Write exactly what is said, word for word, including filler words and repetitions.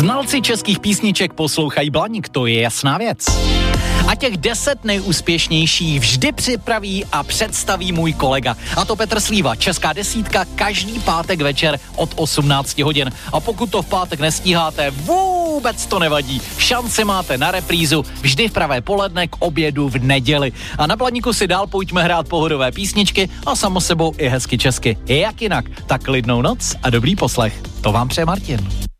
Znalci českých písniček poslouchají Blaník, to je jasná věc. A těch deset nejúspěšnějších vždy připraví a představí můj kolega. A to Petr Slíva, Česká desítka, každý pátek večer od osmnácti hodin. A pokud to v pátek nestíháte, vůbec to nevadí. Šanci máte na reprízu vždy v pravé poledne k obědu v neděli. A na Blaníku si dál pojďme hrát pohodové písničky a samo sebou i hezky česky. Jak jinak? Tak klidnou noc a dobrý poslech. To vám přeje Martin.